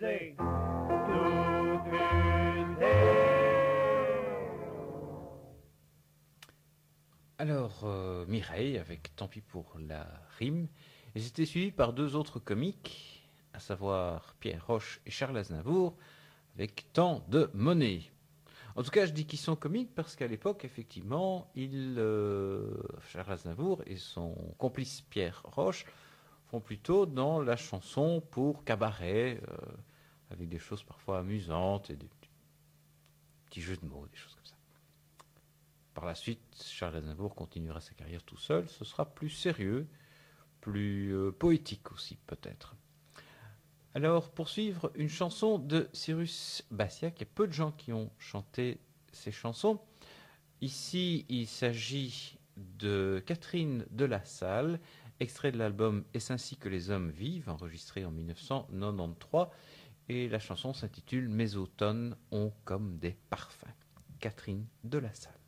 baiser toute une vie. Alors, Mireille, avec Tant pis pour la rime, et c'était suivi par deux autres comiques, à savoir Pierre Roche et Charles Aznavour, avec Tant de monnaie. En tout cas, je dis qu'ils sont comiques parce qu'à l'époque, effectivement, Charles Aznavour et son complice Pierre Roche font plutôt dans la chanson pour cabaret, avec des choses parfois amusantes et des petits jeux de mots, des choses comme ça. Par la suite, Charles Aznavour continuera sa carrière tout seul. Ce sera plus sérieux, plus poétique aussi peut-être. Alors, pour suivre, une chanson de Cyrus Bassiac. Il y a peu de gens qui ont chanté ces chansons. Ici, il s'agit de Catherine de la Salle, extrait de l'album Est-ce ainsi que les hommes vivent, enregistré en 1993. Et la chanson s'intitule Mes automnes ont comme des parfums. Catherine de la Salle.